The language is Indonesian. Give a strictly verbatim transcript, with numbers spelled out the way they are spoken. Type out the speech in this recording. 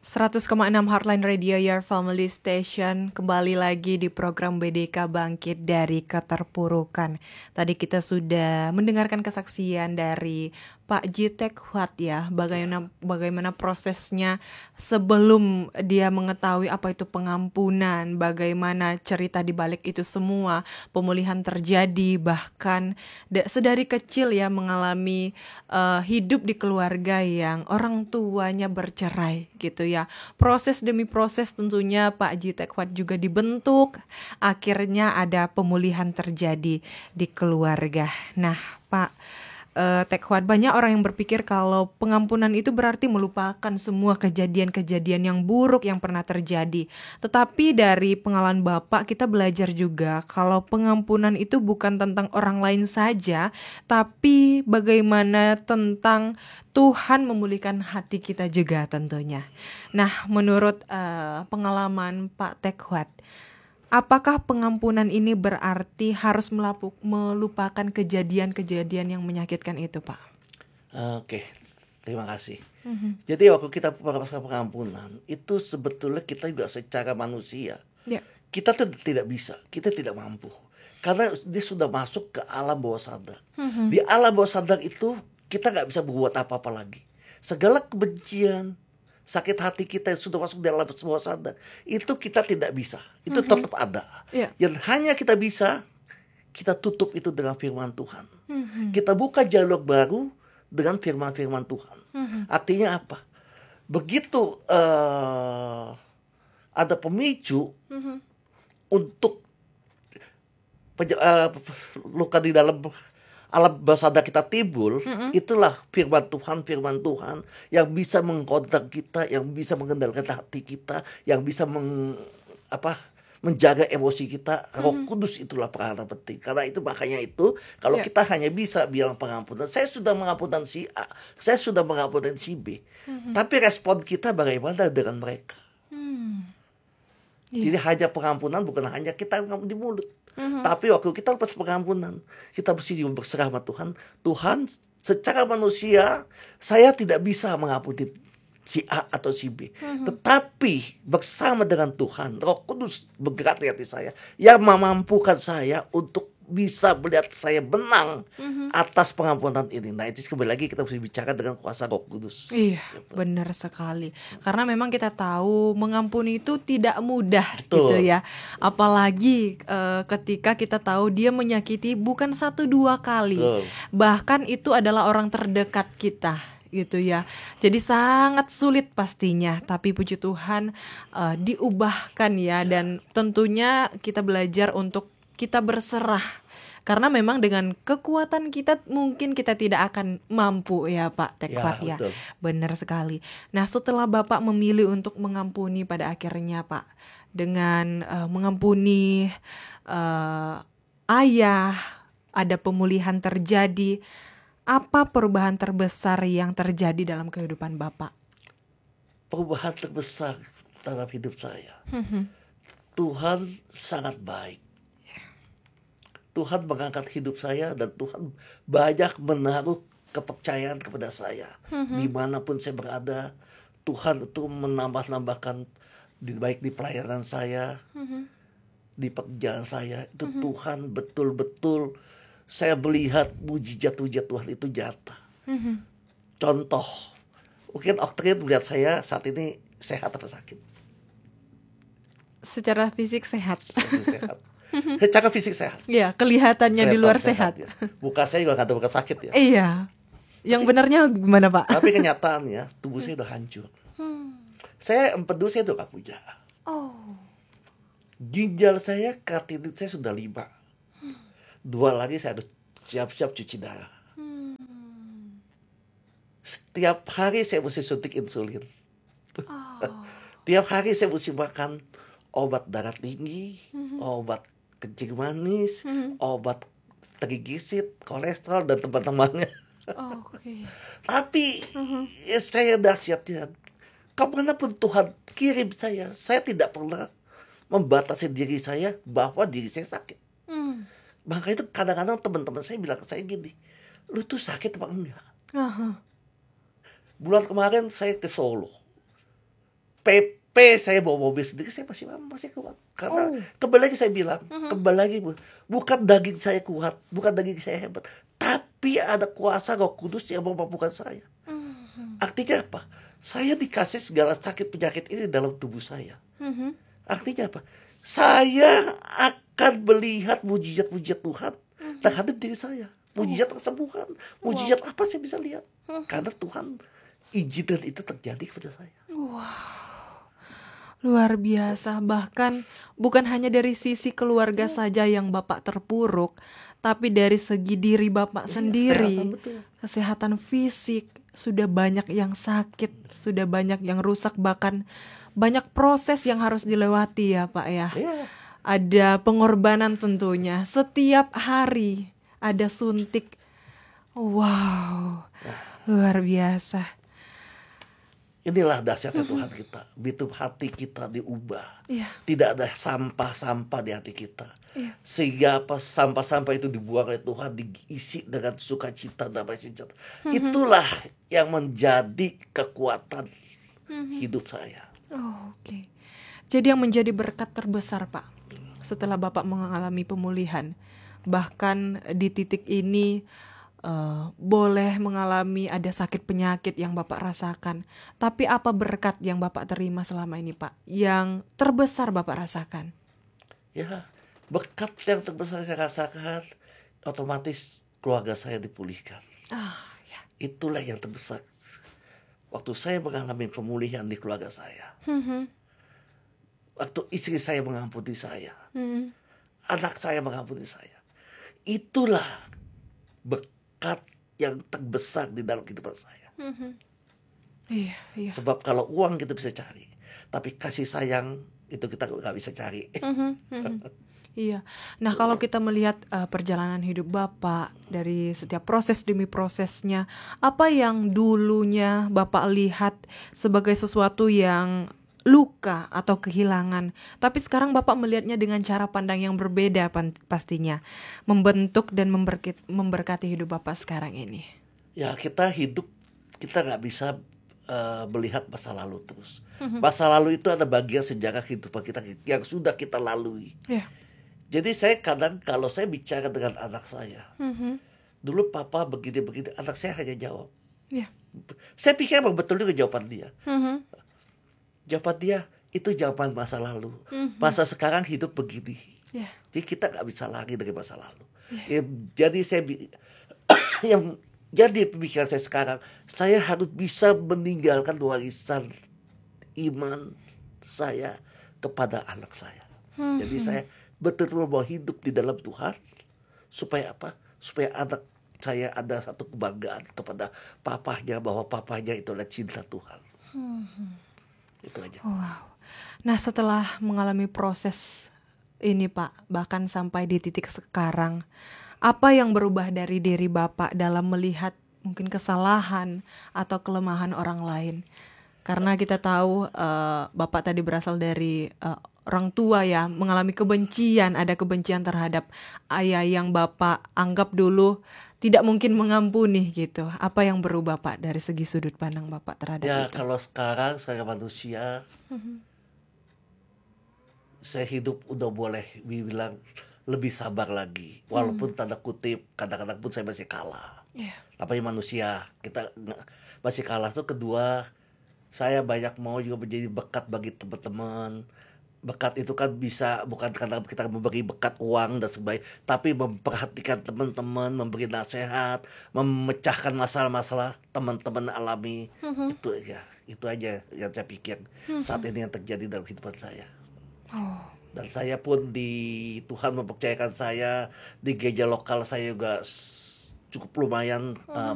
seratus koma enam Heartline Radio, Your Family Station. Kembali lagi di program B D K Bangkit dari Keterpurukan. Tadi kita sudah mendengarkan kesaksian dari Pak Jitek Huat ya, bagaimana bagaimana prosesnya sebelum dia mengetahui apa itu pengampunan, bagaimana cerita di balik itu semua, pemulihan terjadi, bahkan da- sedari kecil ya mengalami uh, hidup di keluarga yang orang tuanya bercerai gitu ya. Proses demi proses tentunya Pak Jitek Huat juga dibentuk, akhirnya ada pemulihan terjadi di keluarga. Nah, Pak uh, Tekhwat, banyak orang yang berpikir kalau pengampunan itu berarti melupakan semua kejadian-kejadian yang buruk yang pernah terjadi. Tetapi dari pengalaman Bapak kita belajar juga kalau pengampunan itu bukan tentang orang lain saja, tapi bagaimana tentang Tuhan memulihkan hati kita juga tentunya. Nah, menurut uh, pengalaman Pak Tekhwat, apakah pengampunan ini berarti harus melapu- melupakan kejadian-kejadian yang menyakitkan itu, Pak? Oke, terima kasih. Mhm. Jadi waktu kita merasakan pengampunan, itu sebetulnya kita juga secara manusia, Ya. kita tuh tidak bisa, kita tidak mampu. Karena dia sudah masuk ke alam bawah sadar. Mhm. Di alam bawah sadar itu kita nggak bisa berbuat apa-apa lagi. Segala kebencian, sakit hati kita yang sudah masuk dalam bawah sadar, itu kita tidak bisa. Itu Mhm. tetap ada. Ya. Yang hanya kita bisa, kita tutup itu dengan firman Tuhan. Mhm. Kita buka jalur baru dengan firman-firman Tuhan. Mhm. Artinya apa? Begitu uh, ada pemicu Mhm. untuk peja- uh, luka di dalam alam bawah sadar kita timbul, Mm-mm. itulah firman Tuhan, firman Tuhan yang bisa mengkontak kita, yang bisa mengendalikan hati kita, yang bisa meng, apa, menjaga emosi kita. Roh Kudus itulah peranan penting. Karena itu makanya itu kalau Ya. kita hanya bisa bilang pengampunan, saya sudah mengampunan si A, saya sudah mengampunan si B. Tapi respon kita bagaimana dengan mereka? Hmm. Jadi hanya pengampunan bukan hanya kita mengampuni di mulut. Mhm. Tapi waktu kita lepas pengampunan, kita mesti juga berserah sama Tuhan. Tuhan, secara manusia, saya tidak bisa mengampuni si A atau si B. Tetapi bersama dengan Tuhan, Roh Kudus bergerak di hati saya, yang memampukan saya untuk bisa melihat saya benang atas pengampunan ini. Nah, itu kembali lagi kita mesti bicara dengan kuasa Roh Kudus. Iya, Gitu. benar sekali. Karena memang kita tahu mengampuni itu tidak mudah. Betul. Gitu ya. Apalagi eh, ketika kita tahu dia menyakiti bukan satu dua kali. Betul. Bahkan itu adalah orang terdekat kita, gitu ya. Jadi sangat sulit pastinya, tapi puji Tuhan eh, diubahkan ya, dan tentunya kita belajar untuk kita berserah. Karena memang dengan kekuatan kita mungkin kita tidak akan mampu ya Pak Tekhwat ya. Ya, betul. Benar sekali. Nah, setelah Bapak memilih untuk mengampuni pada akhirnya Pak, dengan uh, mengampuni uh, ayah, ada pemulihan terjadi. Apa perubahan terbesar yang terjadi dalam kehidupan Bapak? Perubahan terbesar dalam hidup saya, Tuhan sangat baik. Tuhan mengangkat hidup saya dan Tuhan banyak menaruh kepercayaan kepada saya. Dimanapun saya berada, Tuhan itu menambah-nambahkan di, baik di pelayanan saya, di pekerjaan saya. Itu Tuhan betul-betul saya melihat mujizat-mujizat Tuhan itu nyata. Contoh, mungkin Oktrin melihat saya saat ini sehat atau sakit? Secara fisik sehat. Sehat. Secara fisik sehat. Iya, kelihatannya di Kelihatan luar sehat. ya. Muka saya juga gak ada bekas sakit ya. Iya. Yang benarnya gimana, Pak? Tapi kenyataannya tubuh saya udah hancur. Saya empedu saya udah gak punya. Oh. Ginjal saya, keratinit saya sudah lima. Dua lagi saya harus siap-siap cuci darah. Setiap hari saya mesti suntik insulin. Tiap hari saya mesti makan obat darah tinggi, obat kencing manis, obat trigliserid, kolesterol dan teman-temannya. Oh, oke. Tapi ya, saya dahsyatnya, kemanapun Tuhan kirim saya, saya tidak pernah membatasi diri saya bahwa diri saya sakit. Hmm. Maka itu kadang-kadang teman-teman saya bilang ke saya gini, lu tuh sakit apa enggak? Aha. Bulan kemarin saya ke Solo. P P saya bawa mobil sendiri, saya masih masih kuat. Karena Oh. kembali lagi saya bilang, kembali lagi Bu, bukan daging saya kuat, bukan daging saya hebat, tapi ada kuasa Roh Kudus yang memampukan saya. Artinya apa? Saya dikasih segala sakit penyakit ini dalam tubuh saya. Artinya apa? Saya akan melihat mujizat-mujizat Tuhan terhadap diri saya. Mujizat kesembuhan, mujizat apa saya bisa lihat? Karena Tuhan izinkan itu terjadi kepada saya. Luar biasa, bahkan bukan hanya dari sisi keluarga saja yang Bapak terpuruk, tapi dari segi diri Bapak sendiri, kesehatan, betul. kesehatan fisik, sudah banyak yang sakit, sudah banyak yang rusak, bahkan banyak proses yang harus dilewati ya Pak ya. Iya. Ada pengorbanan tentunya, setiap hari ada suntik. Wow, luar biasa. Inilah dahsyatnya Tuhan kita. Begitu hati kita diubah. Iya. Tidak ada sampah-sampah di hati kita. Iya. Sehingga apa sampah-sampah itu dibuang oleh Tuhan, diisi dengan sukacita, damai sejahtera. Itulah yang menjadi kekuatan hidup saya. Oh, oke. Jadi yang menjadi berkat terbesar Pak, setelah Bapak mengalami pemulihan, bahkan di titik ini uh, boleh mengalami ada sakit penyakit yang Bapak rasakan, tapi apa berkat yang Bapak terima selama ini Pak, yang terbesar Bapak rasakan? Ya, berkat yang terbesar saya rasakan, otomatis keluarga saya dipulihkan. Ah, ya. Itulah yang terbesar. Waktu saya mengalami pemulihan di keluarga saya, waktu istri saya mengampuni saya, anak saya mengampuni saya, itulah berkat yang terbesar di dalam kehidupan saya. Iya, iya. Sebab kalau uang kita bisa cari, tapi kasih sayang itu kita nggak bisa cari. Iya. Nah, kalau kita melihat uh, perjalanan hidup Bapak dari setiap proses demi prosesnya, apa yang dulunya Bapak lihat sebagai sesuatu yang luka atau kehilangan, tapi sekarang Bapak melihatnya dengan cara pandang yang berbeda pan- pastinya, membentuk dan memberkati, memberkati hidup Bapak sekarang ini. Ya, kita hidup, kita nggak bisa uh, melihat masa lalu terus. Masa lalu itu ada bagian sejarah kehidupan kita yang sudah kita lalui. Ya. Jadi saya kadang kalau saya bicara dengan anak saya, dulu papa begini-begini, anak saya hanya jawab. Ya. Saya pikir emang betul juga jawaban dia. Jawaban dia itu jawaban masa lalu. Masa sekarang hidup begini. Ya. Jadi kita nggak bisa lari dari masa lalu. Ya, jadi saya bi- yang jadi pemikiran saya sekarang, saya harus bisa meninggalkan warisan iman saya kepada anak saya. Jadi saya betul-betul mau hidup di dalam Tuhan, supaya apa? Supaya anak saya ada satu kebanggaan kepada papahnya, bahwa papahnya itu adalah cinta Tuhan. Itu aja. Wow. Nah, setelah mengalami proses ini Pak, bahkan sampai di titik sekarang, apa yang berubah dari diri Bapak dalam melihat mungkin kesalahan atau kelemahan orang lain? Karena kita tahu uh, Bapak tadi berasal dari uh, orang tua ya, mengalami kebencian, ada kebencian terhadap ayah yang Bapak anggap dulu tidak mungkin mengampuni gitu. Apa yang berubah Pak dari segi sudut pandang Bapak terhadap Ya, itu? kalau sekarang saya manusia, saya hidup udah boleh dibilang lebih sabar lagi. Walaupun tanda kutip kadang-kadang pun saya masih kalah. Yeah. Apalagi manusia, kita nggak- masih kalah tuh. Kedua, saya banyak mau juga menjadi bekat bagi teman-teman. Bekat itu kan bisa bukan karena kita memberi bekat uang dan sebagainya, tapi memperhatikan teman-teman, memberi nasihat, memecahkan masalah-masalah teman-teman alami. Itu ya, itu aja yang saya pikir saat ini yang terjadi dalam kehidupan saya. Oh. Dan saya pun di Tuhan mempercayakan saya di gereja lokal saya juga s- cukup lumayan uh,